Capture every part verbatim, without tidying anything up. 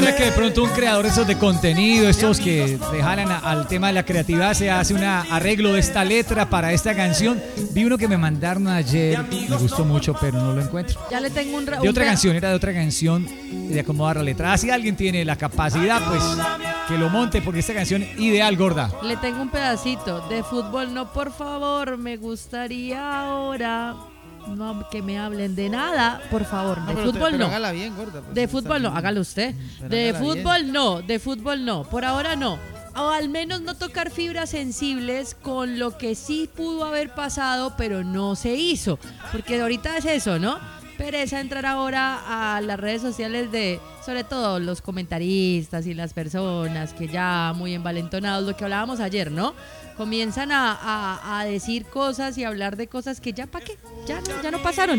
¿Será que de pronto un creador de esos de contenido, estos que le jalan a- al tema de la creatividad, se hace un arreglo de esta letra para esta canción? Vi uno que me mandaron ayer, me gustó mucho, pero no lo encuentro. Ya le tengo un... ra- De un otra ra- canción, era de otra canción, de acomodar la letra. Ah, si alguien tiene la capacidad, pues que lo monte, porque esta canción es ideal, gorda. Le tengo un pedacito de fútbol, no, por favor, me gustaría ahora no que me hablen de nada, por favor, de No, pero te- fútbol pero no. hágala bien, gorda, pues, De está fútbol no, bien. hágalo usted. Pero De hágala fútbol bien. no, de fútbol no, por ahora no. O al menos no tocar fibras sensibles con lo que sí pudo haber pasado, pero no se hizo. Porque ahorita es eso, ¿no? Pereza entrar ahora a las redes sociales de, sobre todo los comentaristas y las personas que ya muy envalentonados, lo que hablábamos ayer, ¿no? Comienzan a, a- a decir cosas y hablar de cosas que ya, ¿para qué? Ya, no- ya no pasaron.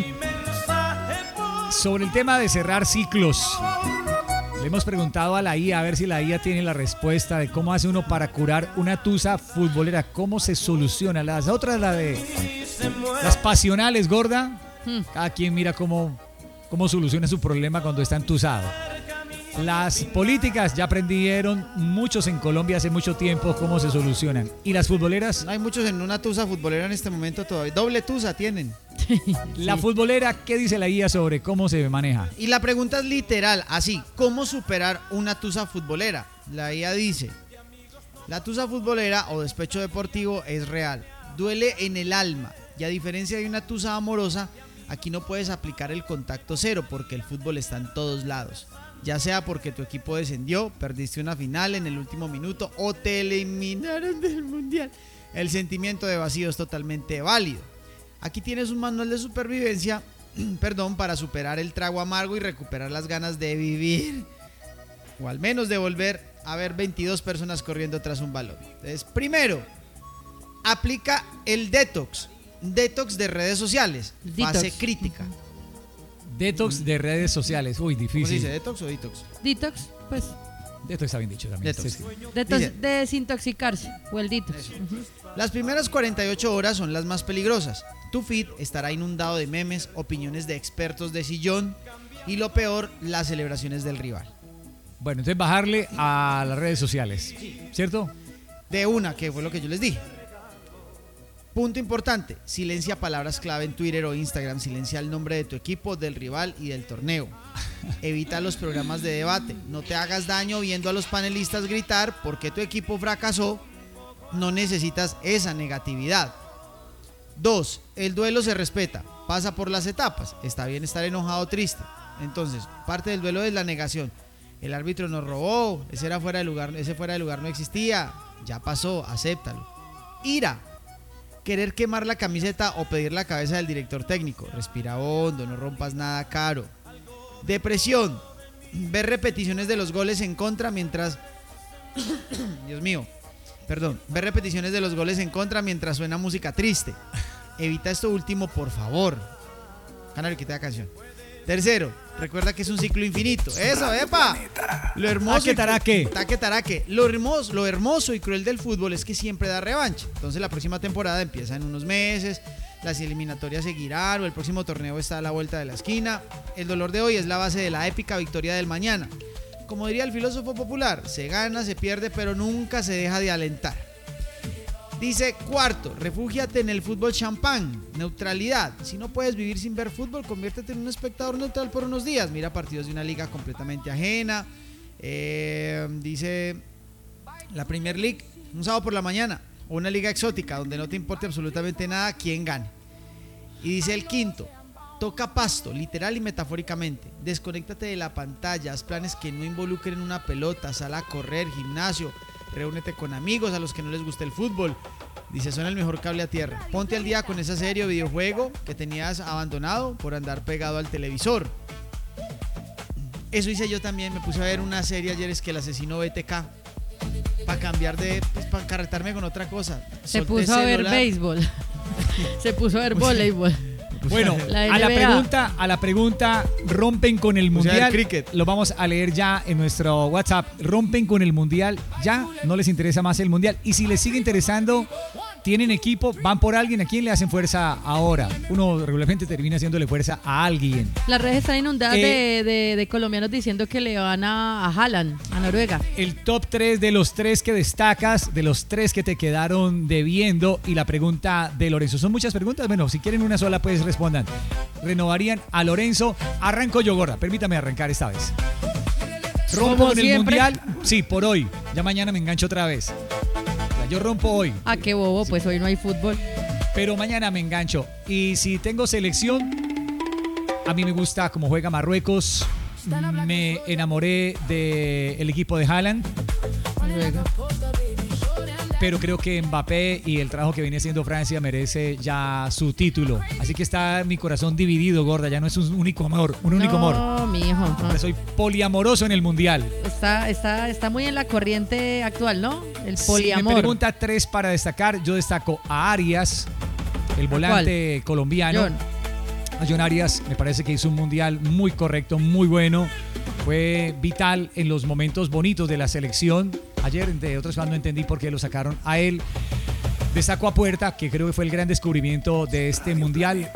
Sobre el tema de cerrar ciclos, le hemos preguntado a la I A a ver si la I A tiene la respuesta de cómo hace uno para curar una tusa futbolera, cómo se soluciona. Las otras, la de las pasionales, gorda, Hmm. cada quien mira cómo, cómo soluciona su problema cuando está entusado. Las políticas ya aprendieron muchos en Colombia hace mucho tiempo cómo se solucionan. ¿Y las futboleras? No hay muchos en una tusa futbolera en este momento todavía. Doble tusa tienen. La futbolera, ¿qué dice la I A sobre cómo se maneja? Y la pregunta es literal, así, ¿cómo superar una tusa futbolera? La I A dice, la tusa futbolera o despecho deportivo es real, duele en el alma y a diferencia de una tusa amorosa, aquí no puedes aplicar el contacto cero porque el fútbol está en todos lados. Ya sea porque tu equipo descendió, perdiste una final en el último minuto o te eliminaron del mundial. El sentimiento de vacío es totalmente válido. Aquí tienes un manual de supervivencia, perdón, para superar el trago amargo y recuperar las ganas de vivir. O al menos de volver a ver veintidós personas corriendo tras un balón. Entonces, primero, aplica el detox. Detox de redes sociales. Fase Detox. crítica. Detox de redes sociales. Uy, ¿Cómo se difícil. dice? ¿Detox o detox? Detox, pues, Detox está bien dicho también. Detox. Sí, sí. detox, Dice- de desintoxicarse, o el detox. Ujú. Las primeras cuarenta y ocho horas son las más peligrosas. Tu feed estará inundado de memes, opiniones de expertos de sillón y lo peor, las celebraciones del rival. Bueno, entonces bajarle a las redes sociales, ¿cierto? De una, que fue lo que yo les dije. Punto importante, silencia palabras clave en Twitter o Instagram, silencia el nombre de tu equipo, del rival y del torneo. Evita los programas de debate, no te hagas daño viendo a los panelistas gritar porque tu equipo fracasó, no necesitas esa negatividad. Dos, el duelo se respeta, pasa por las etapas, está bien estar enojado o triste. Entonces, parte del duelo es la negación. El árbitro nos robó, ese era fuera de lugar, ese fuera de lugar no existía, ya pasó, acéptalo. Ira, querer quemar la camiseta o pedir la cabeza del director técnico. Respira hondo, no rompas nada caro. Depresión, ver repeticiones de los goles en contra mientras... Dios mío, perdón, ver repeticiones de los goles en contra mientras suena música triste. Evita esto último, por favor. Canario, quita la canción. Tercero, recuerda que es un ciclo infinito. ¡Eso, epa! Lo hermoso. Taque, taraque. Taque, taraque. Lo hermoso, lo hermoso y cruel del fútbol es que siempre da revancha. Entonces la próxima temporada empieza en unos meses, las eliminatorias seguirán o el próximo torneo está a la vuelta de la esquina. El dolor de hoy es la base de la épica victoria del mañana. Como diría el filósofo popular, se gana, se pierde, pero nunca se deja de alentar. Dice cuarto, refúgiate en el fútbol champán, neutralidad. Si no puedes vivir sin ver fútbol, conviértete en un espectador neutral por unos días. Mira partidos de una liga completamente ajena. Eh, dice la Premier League, un sábado por la mañana. O una liga exótica donde no te importe absolutamente nada quién gane. Y dice el quinto, toca pasto, literal y metafóricamente. Desconéctate de la pantalla, haz planes que no involucren una pelota, sal a correr, gimnasio. Reúnete con amigos a los que no les gusta el fútbol. Dice, son el mejor cable a tierra. Ponte al día con esa serie o videojuego que tenías abandonado por andar pegado al televisor. Eso hice yo también. Me puse a ver una serie ayer, es que el asesino B T K. Para cambiar de... Pues, para carretarme con otra cosa. Se Solté puso a ver celular. béisbol. Se puso a ver voleibol. Bueno, La a la N B A. pregunta, a la pregunta, rompen con el Puse a ver mundial. cricket. Lo vamos a leer ya en nuestro WhatsApp. Rompen con el mundial, ya no les interesa más el mundial. Y si les sigue interesando, tienen equipo, van por alguien, ¿a quién le hacen fuerza ahora? Uno regularmente termina haciéndole fuerza a alguien. Las redes están inundadas Eh, de, de, de colombianos diciendo que le van a, a Haaland, a Noruega. El top tres de los tres que destacas, de los tres que te quedaron debiendo, y la pregunta de Lorenzo. Son muchas preguntas, bueno, si quieren una sola pues respondan. ¿Renovarían a Lorenzo? Arranco yo, gorda, permítame arrancar esta vez. ¿Rompo Como con el siempre. Mundial? Sí, por hoy. Ya mañana me engancho otra vez. O sea, yo rompo hoy, Ah, qué bobo, pues hoy no hay fútbol. pero mañana me engancho. Y si tengo selección, a mí me gusta cómo juega Marruecos. Me enamoré del equipo de Haaland, Noruega. pero creo que Mbappé y el trabajo que viene haciendo Francia merece ya su título. Así que está mi corazón dividido, gorda. Ya no es un único amor, un único amor. No, mijo. no. Ahora soy poliamoroso en el Mundial. Está, está, está muy en la corriente actual, ¿no? El Si me poliamor. pregunta tres para destacar, yo destaco a Arias, el volante colombiano. John. A John Arias me parece que hizo un mundial muy correcto, muy bueno. Fue vital en los momentos bonitos de la selección. Ayer, entre otros, no entendí por qué lo sacaron a él. Destaco a Puerta, que creo que fue el gran descubrimiento de este mundial.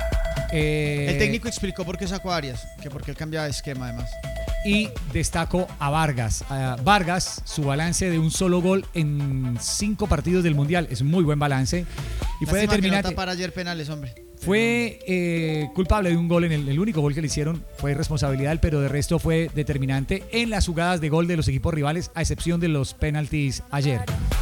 Eh, El técnico explicó por qué sacó a Arias, que porque él cambiaba de esquema además. Y destaco a Vargas. A Vargas, su balance de un solo gol en cinco partidos del mundial es muy buen balance. Y fue Lástima que no determinante. tapara ayer penales, hombre. Fue eh, culpable de un gol en el, el único gol que le hicieron fue responsabilidad, pero de resto fue determinante en las jugadas de gol de los equipos rivales, a excepción de los penaltis ayer.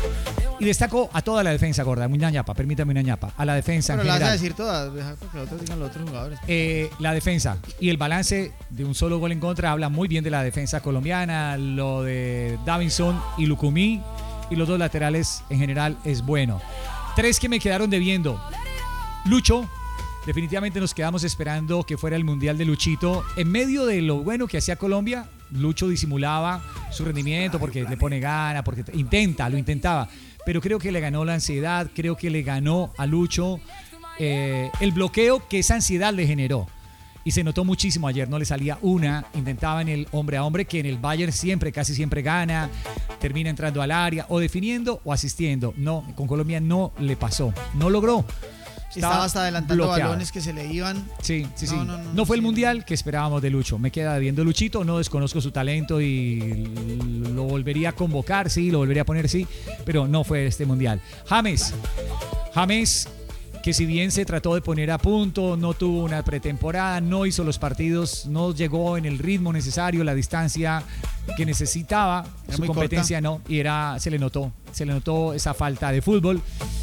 Y destaco a toda la defensa, gorda, una ñapa, permítame una ñapa, a la defensa Pero en la vas a general. decir todas, deja que los otros digan los otros jugadores. Eh, la defensa y el balance de un solo gol en contra habla muy bien de la defensa colombiana, lo de Davinson y Lucumí y los dos laterales en general es bueno. Tres que me quedaron debiendo. Lucho. Definitivamente nos quedamos esperando que fuera el Mundial de Luchito. En medio de lo bueno que hacía Colombia, Lucho disimulaba su rendimiento porque le pone gana, porque intenta, lo intentaba. Pero creo que le ganó la ansiedad, creo que le ganó a Lucho eh, el bloqueo que esa ansiedad le generó. Y se notó muchísimo ayer, no le salía una, intentaba en el hombre a hombre, que en el Bayern siempre, casi siempre gana, termina entrando al área, o definiendo o asistiendo. No, con Colombia no le pasó, no logró. Estaba hasta adelantando bloqueado. balones que se le iban. Sí, sí, sí. No, No, no, no, fue el sí. mundial que esperábamos de Lucho. Me queda debiendo Luchito, no desconozco su talento y lo volvería a convocar, sí, lo volvería a poner, sí, pero no fue este mundial. James, James, que si bien se trató de poner a punto, no tuvo una pretemporada, no hizo los partidos, no llegó en el ritmo necesario, la distancia que necesitaba, Era su muy competencia no, y era, se le notó, se le notó esa falta de fútbol.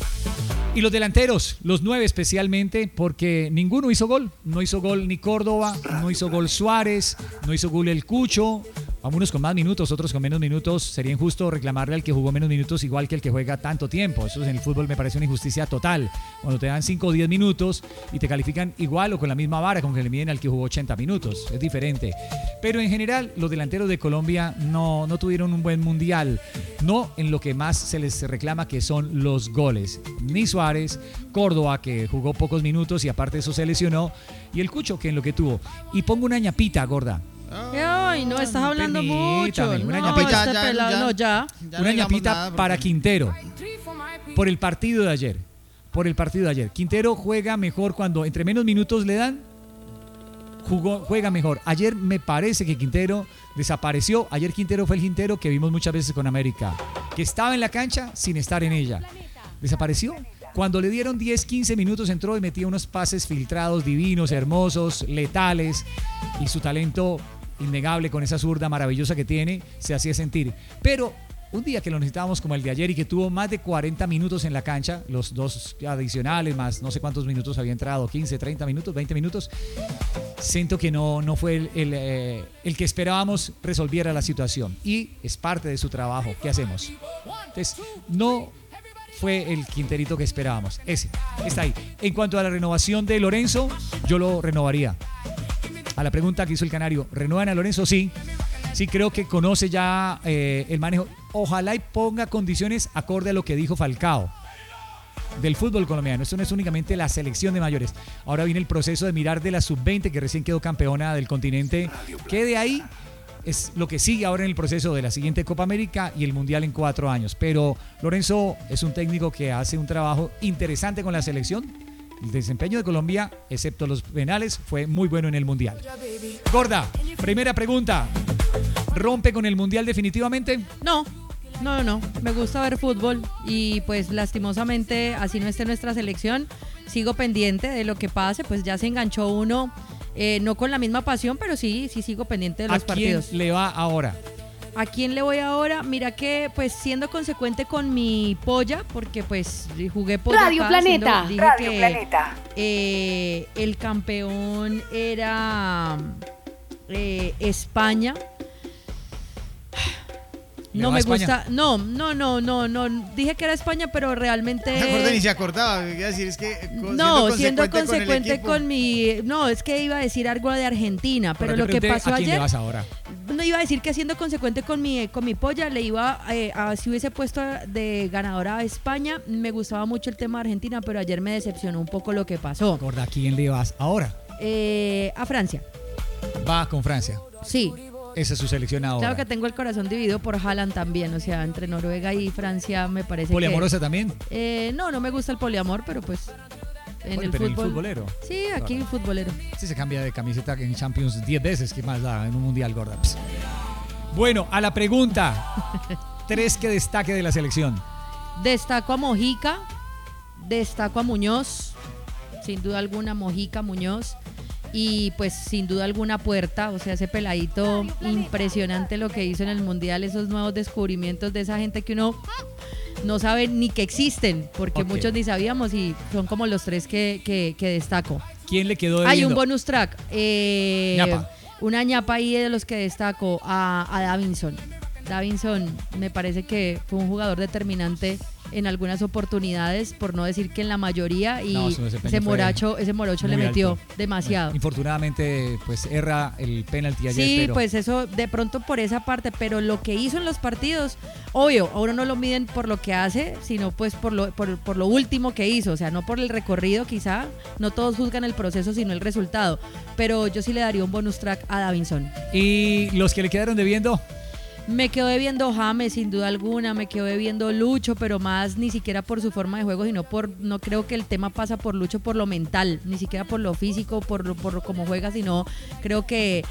Y los delanteros, los nueve especialmente, porque ninguno hizo gol. No hizo gol ni Córdoba, no hizo gol Suárez, no hizo gol el Cucho. Algunos con más minutos, otros con menos minutos. Sería injusto reclamarle al que jugó menos minutos igual que el que juega tanto tiempo. Eso en el fútbol me parece una injusticia total. Cuando te dan cinco o diez minutos y te califican igual o con la misma vara con que le miden al que jugó ochenta minutos. Es diferente. Pero en general, los delanteros de Colombia no, no tuvieron un buen mundial. No en lo que más se les reclama, que son los goles. Ni Suárez, Córdoba, que jugó pocos minutos y aparte de eso se lesionó, y el Cucho, que en lo que tuvo. Y pongo una ñapita, gorda. Ay, no, estás hablando Permítame, mucho. una No, ñapita. este Ya, ya, pelado, ya. no, ya. Ya no Una digamos ñapita nada porque- para Quintero. Por el partido de ayer. Por el partido de ayer. Quintero juega mejor cuando entre menos minutos le dan. Jugó, juega mejor. Ayer me parece que Quintero desapareció. Ayer Quintero fue el Quintero que vimos muchas veces con América, que estaba en la cancha sin estar en ella. Desapareció. Cuando le dieron diez, quince minutos entró y metía unos pases filtrados, divinos, hermosos, letales, y su talento innegable con esa zurda maravillosa que tiene se hacía sentir. Pero un día que lo necesitábamos como el de ayer y que tuvo más de cuarenta minutos en la cancha, los dos adicionales más no sé cuántos minutos había entrado, quince, treinta minutos, veinte minutos, siento que no, no fue el, el, eh, el que esperábamos resolviera la situación, y es parte de su trabajo. ¿Qué hacemos? Entonces, no fue el Quinterito que esperábamos. Ese está ahí. En cuanto a la renovación de Lorenzo, yo lo renovaría. A la pregunta que hizo el Canario, ¿renuevan a Lorenzo? Sí. Sí, creo que conoce ya eh, el manejo. Ojalá y ponga condiciones acorde a lo que dijo Falcao del fútbol colombiano. Esto no es únicamente la selección de mayores. Ahora viene el proceso de mirar de la sub veinte, que recién quedó campeona del continente, que de ahí es lo que sigue ahora en el proceso de la siguiente Copa América y el Mundial en cuatro años. Pero Lorenzo es un técnico que hace un trabajo interesante con la selección. El desempeño de Colombia, excepto los penales, fue muy bueno en el Mundial. Gorda, primera pregunta. ¿Rompe con el Mundial definitivamente? No, no, no. Me gusta ver fútbol y pues lastimosamente, así no esté nuestra selección, sigo pendiente de lo que pase. Pues ya se enganchó uno, eh, no con la misma pasión, pero sí, sí sigo pendiente de los ¿A partidos. quién le va ahora? ¿A quién le voy ahora? Mira que pues siendo consecuente con mi polla, porque pues jugué polla Radio acá, Planeta, siendo- dije Radio que, Planeta. eh, el campeón era eh, España. ¿Le No va a me España? gusta, no, no, no, no, no, dije que era España, pero realmente... Me acuerdo ni se acordaba, iba a decir, es que co- No, siendo con el consecuente equipo. con, mi... No, es que iba a decir algo de Argentina, pero te lo que pregunté, pasó ¿a quién ayer... le vas ahora? No iba a decir que siendo consecuente con mi, con mi polla, le iba eh, a, si hubiese puesto de ganadora a España, me gustaba mucho el tema de Argentina, pero ayer me decepcionó un poco lo que pasó. Gorda, ¿a quién le vas ahora? Eh, a Francia, Va con Francia. sí. Esa es su selección ahora. Claro que tengo el corazón dividido por Haaland también, o sea, entre Noruega y Francia me parece ¿Poliamorosa que... también? Eh, no, no me gusta el poliamor, pero pues en Bueno, el pero fútbol... el futbolero. Sí, aquí Gorda. futbolero. Este se cambia de camiseta en Champions diez veces, ¿qué más da en un mundial, gorda? Pss. Bueno, a la pregunta. Tres que destaque de la selección. Destaco a Mojica, destaco a Muñoz, sin duda alguna Mojica, Muñoz, y pues sin duda alguna Puerta, o sea, ese peladito impresionante lo que hizo en el Mundial, esos nuevos descubrimientos de esa gente que uno no sabe ni que existen, porque Ok. muchos ni sabíamos y son como los tres que, que, que destaco. ¿Quién le quedó Hay debiendo? un bonus track, eh, Ñapa. una ñapa ahí de los que destaco a, a Davinson. Davinson me parece que fue un jugador determinante en algunas oportunidades, por no decir que en la mayoría, y No, su desempeño ese fue moracho, ese morocho le muy metió alto. demasiado. Infortunadamente, pues erra el penalti ayer, Sí, pero pues eso de pronto por esa parte, pero lo que hizo en los partidos, obvio, a uno no lo miden por lo que hace, sino pues por lo, por, por lo último que hizo, o sea, no por el recorrido quizá, no todos juzgan el proceso sino el resultado, pero yo sí le daría un bonus track a Davinson. ¿Y los que le quedaron debiendo? Me quedo debiendo James, sin duda alguna, me quedo debiendo Lucho, pero más ni siquiera por su forma de juego, sino por, no creo que el tema pasa por Lucho por lo mental, ni siquiera por lo físico, por, lo- por cómo juega, sino creo que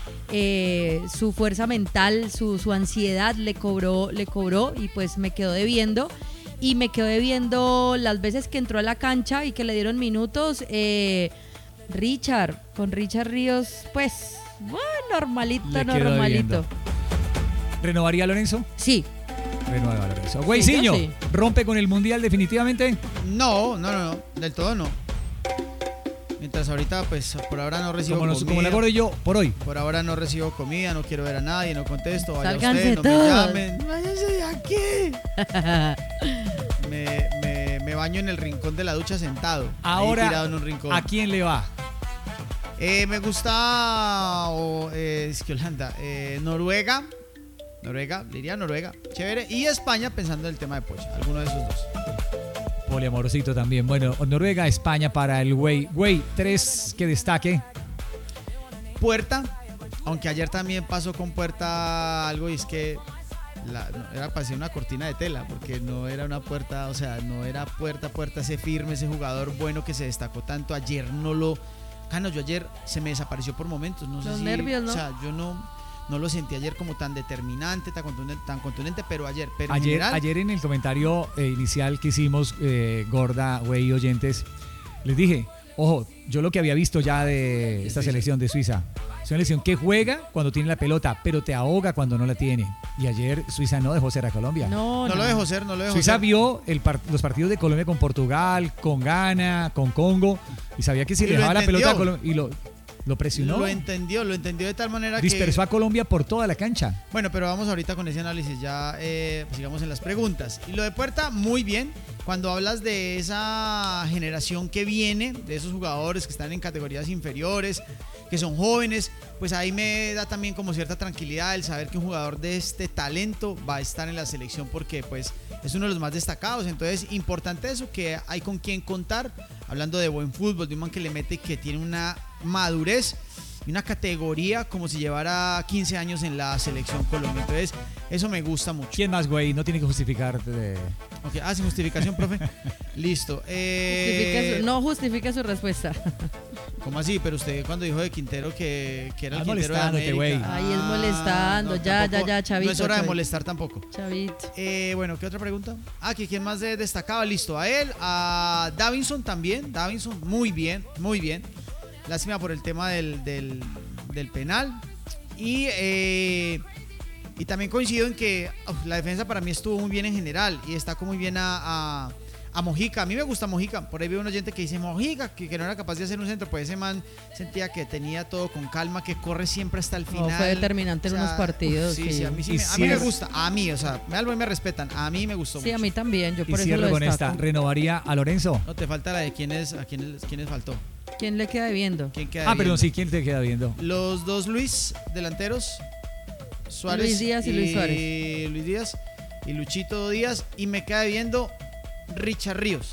eh, su fuerza mental, su, su ansiedad le cobró, le cobró y pues me quedo debiendo. Y me quedo debiendo las veces que entró a la cancha y que le dieron minutos, eh, Richard, con Richard Ríos, pues, bueno, normalito, Le quedó normalito. debiendo. ¿Renovaría a Lorenzo? Sí. Renueva a Lorenzo. Güeyciño, yo sí. ¿rompe con el mundial definitivamente? No, no, no, no, del todo no. Mientras ahorita, pues por ahora no recibo Como, nos- comida. como la gorda y yo, por hoy. Por ahora no recibo comida, no quiero ver a nadie, no contesto, vaya Sálganse usted, no me todos. llamen. Váyanse de aquí. Me, me, me baño en el rincón de la ducha sentado. ahí Ahora, tirado en un rincón. ¿a quién le va? Eh, me gusta, o, eh, es que Holanda, eh, Noruega, Noruega, diría Noruega, chévere, y España pensando en el tema de Pocha, alguno de esos dos. Poliamorosito también. Bueno, Noruega, España para el güey. Güey, tres que destaque. Puerta, aunque ayer también pasó con Puerta algo y es que la, no, era parecía una cortina de tela, porque no era una puerta, o sea, no era puerta, puerta, ese firme, ese jugador bueno que se destacó tanto, ayer no lo, Cano, yo ayer se me desapareció por momentos, no sé Los si, nervios, ¿no? o sea, yo no, no lo sentí ayer como tan determinante, tan contundente, tan contundente, pero ayer, pero en Ayer, general, ayer en el comentario eh, inicial que hicimos, eh, Gorda, güey y oyentes, les dije, ojo, yo lo que había visto ya de esta selección de Suiza, es una selección que juega cuando tiene la pelota, pero te ahoga cuando no la tiene. Y ayer Suiza no dejó ser a Colombia. No, no lo dejó ser, no lo dejó Suiza ser. vio el par- los partidos de Colombia con Portugal, con Ghana, con Congo, y sabía que si Y le lo dejaba la pelota a entendió. Colombia y lo, lo presionó, Lo entendió, lo entendió de tal manera dispersó que... a Colombia por toda la cancha. Bueno, pero vamos ahorita con ese análisis, ya eh, pues sigamos en las preguntas. Y lo de Puerta, muy bien. Cuando hablas de esa generación que viene, de esos jugadores que están en categorías inferiores, que son jóvenes, pues ahí me da también como cierta tranquilidad el saber que un jugador de este talento va a estar en la selección porque pues es uno de los más destacados. Entonces, importante eso, que hay con quien contar. Hablando de buen fútbol, de un man que le mete y que tiene una madurez. y una categoría como si llevara quince años en la selección Colombia. Entonces, eso me gusta mucho. ¿Quién más, güey? No tiene que justificar. De... Okay. Ah, sin justificación, profe. Listo. Eh... Justifica su, no justifica su respuesta. ¿Cómo así? Pero usted cuando dijo de Quintero que, que era el Estás Quintero de América. güey. Ahí es molestando. Ah, no, ya, tampoco, ya, ya, chavito. No es hora chavito. de molestar tampoco. Chavito. Eh, bueno, ¿qué otra pregunta? Ah, que quién más de- destacaba. Listo. A él, a Davinson también. Davinson, muy bien, muy bien. Lástima por el tema del, del, del penal. Y, eh, y también coincido en que uf, la defensa para mí estuvo muy bien en general y destacó muy bien a, a, a Mojica. A mí me gusta Mojica. Por ahí veo un oyente que dice Mojica, que, que no era capaz de hacer un centro. Pues ese man sentía que tenía todo con calma, que corre siempre hasta el final. No, fue determinante en O sea, unos partidos. uf, sí, sí, sí, a mí, sí Y me, a sí mí me es- gusta. A mí, o sea, me algo y me respetan. A mí me gustó Sí, mucho. a mí también. Yo Y por eso cierro lo con esta. destaco. ¿Renovaría a Lorenzo? No te falta la de quiénes, a quiénes, quiénes faltó. ¿Quién le queda viendo? ¿Quién queda Ah, perdón, viendo? sí, ¿quién te queda viendo? Los dos Luis delanteros, Suárez Luis Díaz y Luis Suárez. Luis Díaz y Luchito Díaz, y me queda viendo Richard Ríos.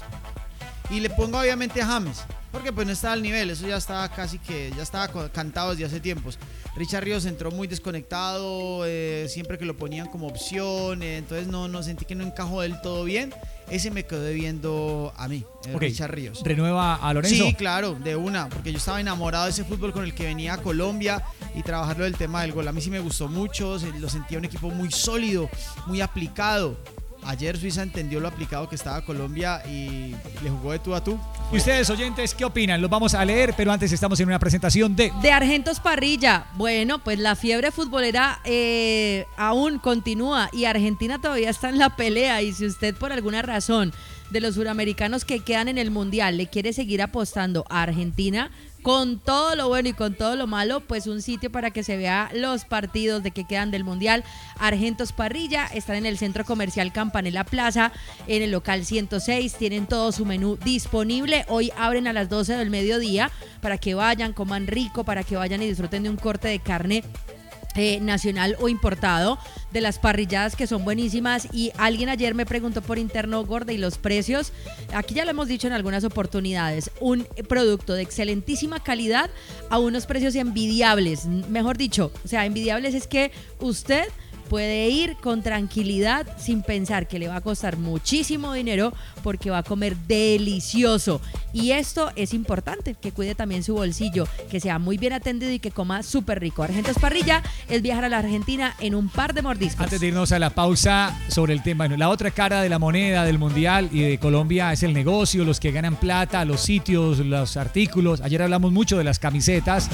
Y le pongo obviamente a James, porque pues no estaba al nivel, eso ya estaba casi que, ya estaba co- cantado desde hace tiempos. Richard Ríos entró muy desconectado, eh, siempre que lo ponían como opción, eh, entonces no, no sentí que no encajó del todo bien. Ese me quedó viendo a mí, eh, Ok, Richard Ríos. ¿renueva a Lorenzo? Sí, claro, de una, porque yo estaba enamorado de ese fútbol con el que venía a Colombia y trabajarlo del tema del gol. A mí sí me gustó mucho, se- lo sentía un equipo muy sólido, muy aplicado. Ayer Suiza entendió lo aplicado que estaba Colombia y le jugó de tú a tú. ¿Y ustedes, oyentes, qué opinan? Los vamos a leer, pero antes estamos en una presentación de... De Argentos Parrilla. Bueno, pues la fiebre futbolera eh, aún continúa y Argentina todavía está en la pelea. Y si usted por alguna razón de los suramericanos que quedan en el Mundial le quiere seguir apostando a Argentina, con todo lo bueno y con todo lo malo, pues un sitio para que se vea los partidos de que quedan del Mundial. Argentos Parrilla están en el Centro Comercial Campanella Plaza, en el local ciento seis, tienen todo su menú disponible. Hoy abren a las doce del mediodía para que vayan, coman rico, para que vayan y disfruten de un corte de carne Eh, nacional o importado, de las parrilladas que son buenísimas. Y alguien ayer me preguntó por interno, Gorda, y los precios, aquí ya lo hemos dicho en algunas oportunidades, un producto de excelentísima calidad a unos precios envidiables, mejor dicho, o sea, envidiables es que usted puede ir con tranquilidad sin pensar que le va a costar muchísimo dinero porque va a comer delicioso. Y esto es importante, que cuide también su bolsillo, que sea muy bien atendido y que coma súper rico. Argentos Parrilla es viajar a la Argentina en un par de mordiscos. Antes de irnos a la pausa sobre el tema, bueno, la otra cara de la moneda del Mundial y de Colombia es el negocio, los que ganan plata, los sitios, los artículos. Ayer hablamos mucho de las camisetas.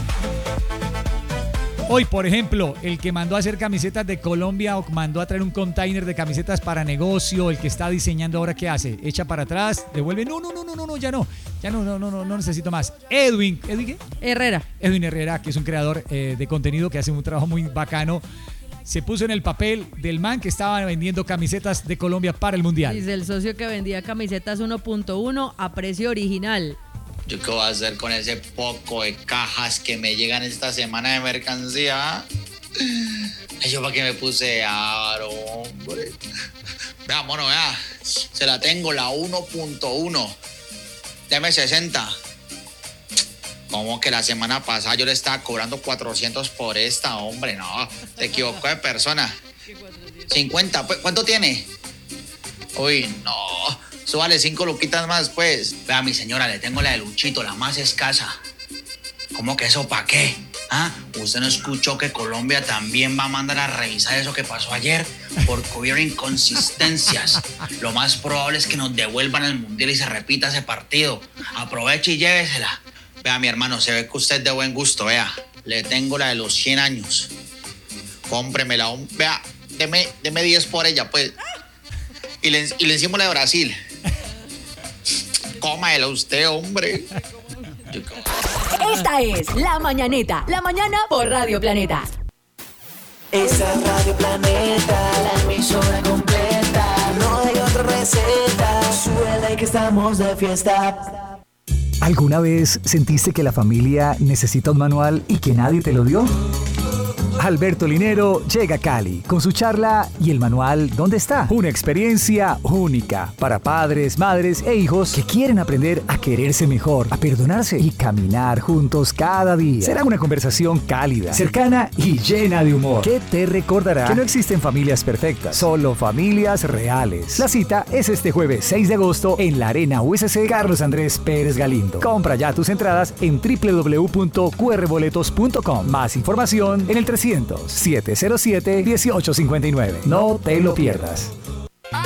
Hoy, por ejemplo, el que mandó a hacer camisetas de Colombia o mandó a traer un container de camisetas para negocio, el que está diseñando ahora, ¿qué hace? Echa para atrás, devuelve, no, no, no, no, no, no, ya no, ya no, no, no, no, no necesito más. Edwin, ¿Edwin qué? Herrera. Edwin Herrera, que es un creador eh, de contenido que hace un trabajo muy bacano, se puso en el papel del man que estaba vendiendo camisetas de Colombia para el Mundial. Dice el socio que vendía camisetas uno punto uno a precio original. ¿Yo qué voy a hacer con ese poco de cajas que me llegan esta semana de mercancía? Ay, yo para qué me puse aro, hombre. Vea, mono, vea. Se la tengo, la uno punto uno. Deme sesenta. ¿Cómo que la semana pasada yo le estaba cobrando cuatrocientos por esta, hombre? No, te equivocó de persona. cincuenta, pues, ¿cuánto tiene? Uy, no. Súbale cinco luquitas más, pues. Vea, mi señora, le tengo la de Luchito, la más escasa. ¿Cómo que eso para qué? ¿Ah? ¿Usted no escuchó que Colombia también va a mandar a revisar eso que pasó ayer? Porque hubieron inconsistencias. Lo más probable es que nos devuelvan el Mundial y se repita ese partido. Aproveche y llévesela. Vea, mi hermano, se ve que usted es de buen gusto, vea. Le tengo la de los cien años. Cómpremela. un- Vea, deme, deme diez por ella, pues. Y le, y le encima la de Brasil. Cómela usted, hombre. Esta es La Mañanita, la mañana por Radio Planeta. Esa es Radio Planeta, la emisora completa. No hay otra receta. Suele que estamos de fiesta. ¿Alguna vez sentiste que la familia necesita un manual y que nadie te lo dio? Alberto Linero llega a Cali con su charla ¿Y el manual dónde está? Una experiencia única para padres, madres e hijos que quieren aprender a quererse mejor, a perdonarse y caminar juntos cada día. Será una conversación cálida, cercana y llena de humor que te recordará que no existen familias perfectas, solo familias reales. La cita es este jueves seis de agosto en la Arena U S C Carlos Andrés Pérez Galindo. Compra ya tus entradas en doble u doble u doble u punto q r boletos punto com. Más información en el trescientos, setecientos siete, dieciocho cincuenta y nueve. No te lo pierdas.